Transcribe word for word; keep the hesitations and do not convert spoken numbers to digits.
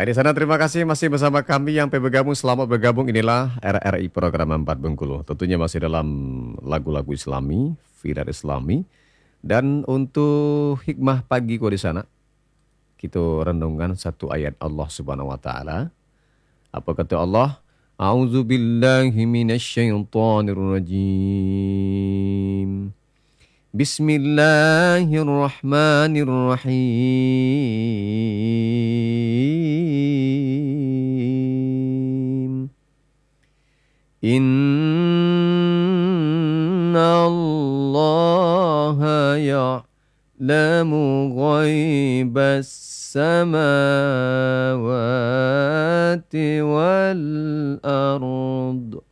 Hai di sana terima kasih masih bersama kami yang bergabung, selamat bergabung inilah R R I program empat Bengkulu. Tentunya masih dalam lagu-lagu Islami, viral Islami dan untuk hikmah pagi kau di sana kita renungkan satu ayat Allah Subhanahu wa taala. Apa kata Allah? A'udzu billahi minasyaitonir rajim. Bismillahirrahmanirrahim. Inna Allah ya'lamu ghaibas samawati wal ard.